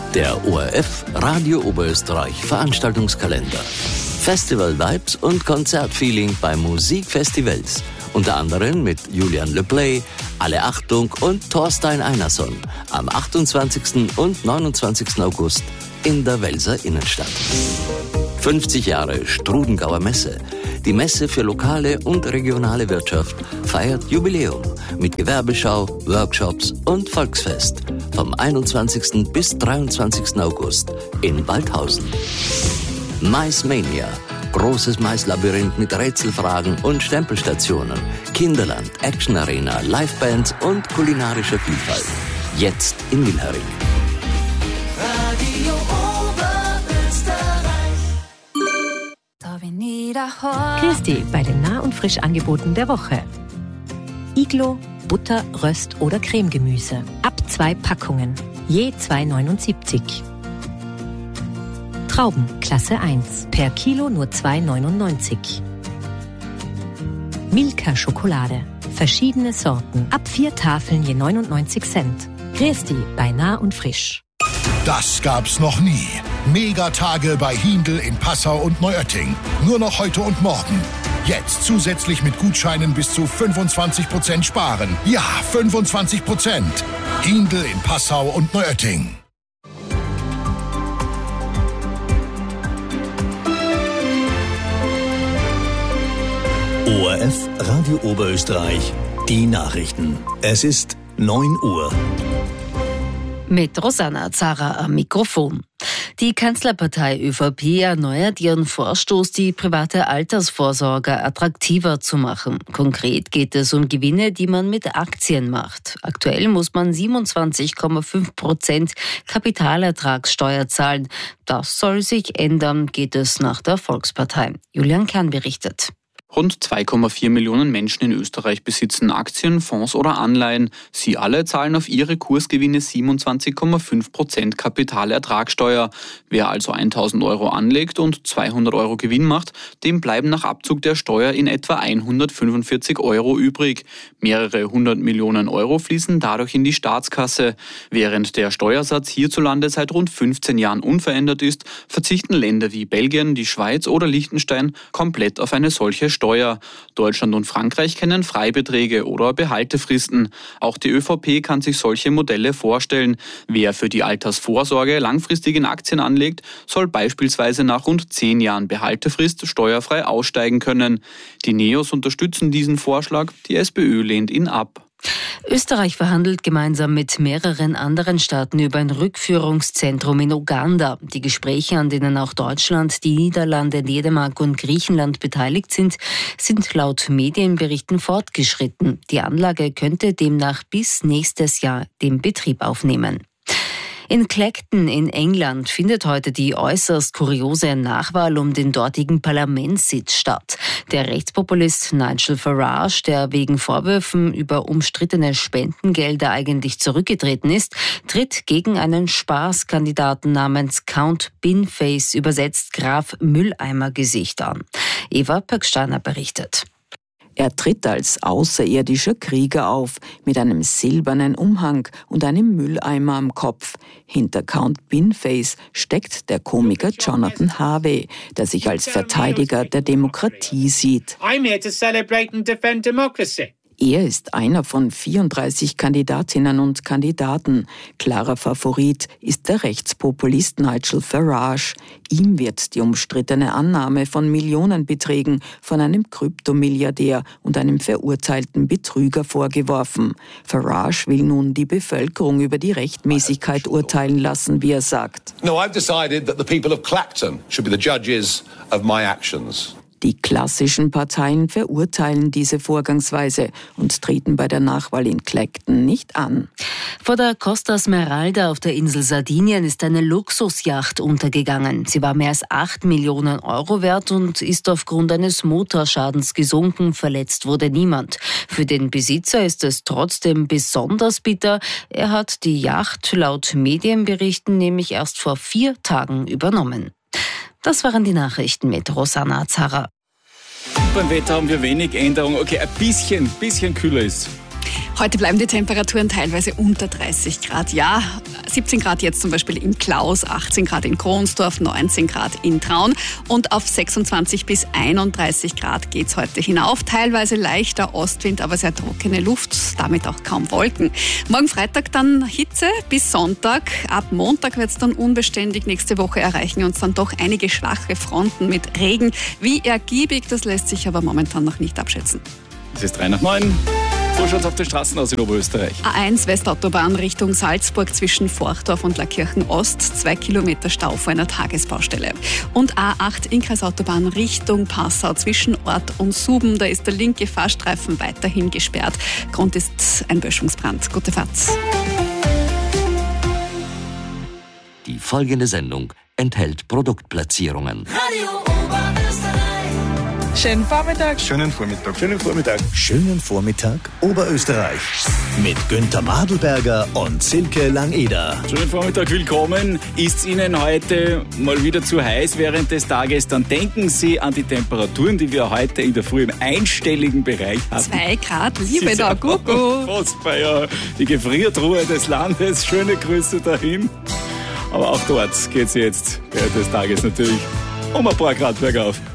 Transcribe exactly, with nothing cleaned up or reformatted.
Der O R F Radio Oberösterreich Veranstaltungskalender. Festival-Vibes und Konzertfeeling bei Musikfestivals. Unter anderem mit Julian Le Play, Alle Achtung und Thorstein Einarsson am achtundzwanzigsten und neunundzwanzigsten August in der Welser Innenstadt. fünfzig Jahre Strudengauer Messe. Die Messe für lokale und regionale Wirtschaft feiert Jubiläum mit Gewerbeschau, Workshops und Volksfest vom einundzwanzigsten bis dreiundzwanzigsten August in Waldhausen. Maismania. Großes Maislabyrinth mit Rätselfragen und Stempelstationen. Kinderland, Action-Arena, Livebands und kulinarische Vielfalt. Jetzt in Wilhering. Radio Oberösterreich. Christi bei den Nah- und Frischangeboten der Woche. Iglo, Butter, Röst oder Cremegemüse. Ab zwei Packungen, je zwei neunundsiebzig. Trauben, Klasse eins, per Kilo nur zwei neunundneunzig. Milka Schokolade, verschiedene Sorten, ab vier Tafeln je neunundneunzig Cent. Christi bei Nah und Frisch. Das gab's noch nie. Megatage bei Hindl in Passau und Neuötting. Nur noch heute und morgen. Jetzt zusätzlich mit Gutscheinen bis zu fünfundzwanzig Prozent sparen. Ja, fünfundzwanzig Prozent. Hindl in Passau und Neuötting. O R F Radio Oberösterreich, die Nachrichten. Es ist neun Uhr. Mit Rosanna Zara am Mikrofon. Die Kanzlerpartei ÖVP erneuert ihren Vorstoß, die private Altersvorsorge attraktiver zu machen. Konkret geht es um Gewinne, die man mit Aktien macht. Aktuell muss man siebenundzwanzig Komma fünf Prozent Kapitalertragssteuer zahlen. Das soll sich ändern, geht es nach der Volkspartei. Julian Kern berichtet. Rund zwei Komma vier Millionen Menschen in Österreich besitzen Aktien, Fonds oder Anleihen. Sie alle zahlen auf ihre Kursgewinne siebenundzwanzig Komma fünf Prozent Kapitalertragssteuer. Wer also tausend Euro anlegt und zweihundert Euro Gewinn macht, dem bleiben nach Abzug der Steuer in etwa hundertfünfundvierzig Euro übrig. Mehrere hundert Millionen Euro fließen dadurch in die Staatskasse. Während der Steuersatz hierzulande seit rund fünfzehn Jahren unverändert ist, verzichten Länder wie Belgien, die Schweiz oder Liechtenstein komplett auf eine solche Steuer. Steuer. Deutschland und Frankreich kennen Freibeträge oder Behaltefristen. Auch die ÖVP kann sich solche Modelle vorstellen. Wer für die Altersvorsorge langfristig in Aktien anlegt, soll beispielsweise nach rund zehn Jahren Behaltefrist steuerfrei aussteigen können. Die Neos unterstützen diesen Vorschlag, die SPÖ lehnt ihn ab. Österreich verhandelt gemeinsam mit mehreren anderen Staaten über ein Rückführungszentrum in Uganda. Die Gespräche, an denen auch Deutschland, die Niederlande, Dänemark und Griechenland beteiligt sind, sind laut Medienberichten fortgeschritten. Die Anlage könnte demnach bis nächstes Jahr den Betrieb aufnehmen. In Clacton in England findet heute die äußerst kuriose Nachwahl um den dortigen Parlamentssitz statt. Der Rechtspopulist Nigel Farage, der wegen Vorwürfen über umstrittene Spendengelder eigentlich zurückgetreten ist, tritt gegen einen Spaßkandidaten namens Count Binface, übersetzt Graf Mülleimergesicht, an. Eva Pöcksteiner berichtet. Er tritt als außerirdischer Krieger auf, mit einem silbernen Umhang und einem Mülleimer am Kopf. Hinter Count Binface steckt der Komiker Jonathan Harvey, der sich als Verteidiger der Demokratie sieht. I'm here to celebrate and defend democracy. Er ist einer von vierunddreißig Kandidatinnen und Kandidaten. Klarer Favorit ist der Rechtspopulist Nigel Farage. Ihm wird die umstrittene Annahme von Millionenbeträgen von einem Kryptomilliardär und einem verurteilten Betrüger vorgeworfen. Farage will nun die Bevölkerung über die Rechtmäßigkeit urteilen lassen, wie er sagt. No, I've decided that the people of Clacton should be the judges of my actions. Die klassischen Parteien verurteilen diese Vorgangsweise und treten bei der Nachwahl in Clacton nicht an. Vor der Costa Smeralda auf der Insel Sardinien ist eine Luxusjacht untergegangen. Sie war mehr als acht Millionen Euro wert und ist aufgrund eines Motorschadens gesunken. Verletzt wurde niemand. Für den Besitzer ist es trotzdem besonders bitter. Er hat die Yacht laut Medienberichten nämlich erst vor vier Tagen übernommen. Das waren die Nachrichten mit Rosanna Zara. Beim Wetter haben wir wenig Änderung. Okay, ein bisschen, bisschen kühler ist. Heute bleiben die Temperaturen teilweise unter dreißig Grad. Ja, siebzehn Grad jetzt zum Beispiel in Klaus, achtzehn Grad in Kronsdorf, neunzehn Grad in Traun und auf sechsundzwanzig bis einunddreißig Grad geht's heute hinauf. Teilweise leichter Ostwind, aber sehr trockene Luft, damit auch kaum Wolken. Morgen Freitag dann Hitze bis Sonntag. Ab Montag wird's dann unbeständig. Nächste Woche erreichen uns dann doch einige schwache Fronten mit Regen. Wie ergiebig, das lässt sich aber momentan noch nicht abschätzen. Es ist drei nach neun. So schaut es auf den Straßen aus in Oberösterreich. A eins Westautobahn Richtung Salzburg zwischen Forchdorf und Lackirchen Ost. Zwei Kilometer Stau vor einer Tagesbaustelle. Und A acht Innkreisautobahn Richtung Passau zwischen Ort und Suben. Da ist der linke Fahrstreifen weiterhin gesperrt. Grund ist ein Böschungsbrand. Gute Fahrt. Die folgende Sendung enthält Produktplatzierungen. Radio Oberösterreich. Schönen Vormittag. Schönen Vormittag. Schönen Vormittag. Schönen Vormittag, Oberösterreich. Mit Günther Madelberger und Silke Langeder. Schönen Vormittag, willkommen. Ist es Ihnen heute mal wieder zu heiß während des Tages, dann denken Sie an die Temperaturen, die wir heute in der Früh im einstelligen Bereich hatten. Zwei Grad, liebe da, Gugu. Furchtbar, ja. Die Gefriertruhe des Landes. Schöne Grüße dahin. Aber auch dort geht es jetzt während des Tages natürlich um ein paar Grad bergauf.